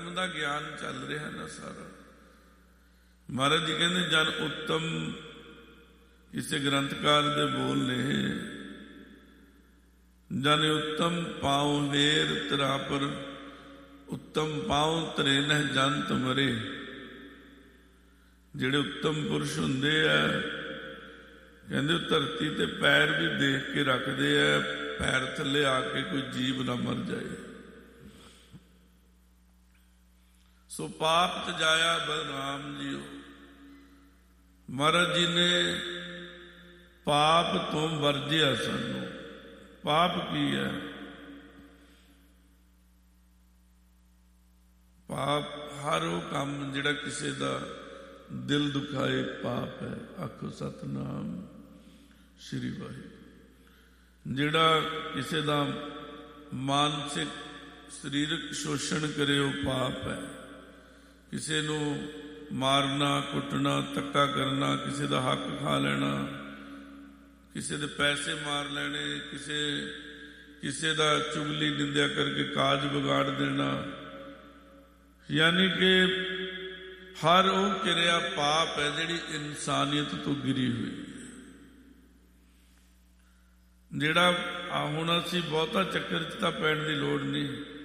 ਕਰਮ ਦਾ ਗਿਆਨ ਚੱਲ ਰਿਹਾ ਨਾ ਸਾਰਾ। ਮਹਾਰਾਜ ਜੀ ਕਹਿੰਦੇ ਜਨ ਉੱਤਮ, ਕਿਸੇ ਗ੍ਰੰਥਕਾਰ ਦੇ ਬੋਲ ਨੇ, ਜਨ ਉੱਤਮ ਪਾਉ ਵੇਰ ਤਰਾ ਪਰ, ਉੱਤਮ ਪਾਉ ਤਰੇ ਨਹਿ ਜੰਤ ਮਰੇ। ਜਿਹੜੇ ਉੱਤਮ ਪੁਰਸ਼ ਹੁੰਦੇ ਆ, ਕਹਿੰਦੇ ਉਹ ਧਰਤੀ ਤੇ ਪੈਰ ਵੀ ਦੇਖ ਕੇ ਰੱਖਦੇ ਆ, ਪੈਰ ਥੱਲੇ ਆ ਕੇ ਕੋਈ ਜੀਵ ਨਾ ਮਰ ਜਾਏ। ਸੋ ਪਾਪ ਤਜਾਇਆ ਬਲਰਾਮ ਜੀਓ। ਮਹਾਰਾਜ ਜੀ ਨੇ ਪਾਪ ਤੋਂ ਵਰਜਿਆ ਸਾਨੂੰ। ਪਾਪ ਕੀ ਹੈ? ਪਾਪ ਹਰ ਉਹ ਕੰਮ ਜਿਹੜਾ ਕਿਸੇ ਦਾ ਦਿਲ ਦੁਖਾਏ ਪਾਪ ਹੈ। ਆਖੋ ਸਤਿਨਾਮ ਸ੍ਰੀ ਵਾਹਿਗੁਰੂ। ਜਿਹੜਾ ਕਿਸੇ ਦਾ ਮਾਨਸਿਕ ਸਰੀਰਕ ਸ਼ੋਸ਼ਣ ਕਰੇ ਉਹ ਪਾਪ ਹੈ। ਕਿਸੇ ਨੂੰ ਮਾਰਨਾ, ਕੁੱਟਣਾ, ਧੱਕਾ ਕਰਨਾ, ਕਿਸੇ ਦਾ ਹੱਕ ਖਾ ਲੈਣਾ, ਕਿਸੇ ਦੇ ਪੈਸੇ ਮਾਰ ਲੈਣੇ, ਕਿਸੇ ਦਾ ਚੁਗਲੀ ਨਿੰਦਿਆ ਕਰਕੇ ਕਾਜ ਵਿਗਾੜ ਦੇਣਾ, ਯਾਨੀ ਕਿ ਹਰ ਉਹ ਕਿਰਿਆ ਪਾਪ ਹੈ ਜਿਹੜੀ ਇਨਸਾਨੀਅਤ ਤੋਂ ਗਿਰੀ ਹੋਈ ਹੈ। ਜਿਹੜਾ ਹੁਣ ਅਸੀਂ ਬਹੁਤਾ ਚੱਕਰ 'ਚ ਤਾਂ ਪੈਣ ਦੀ ਲੋੜ ਨਹੀਂ।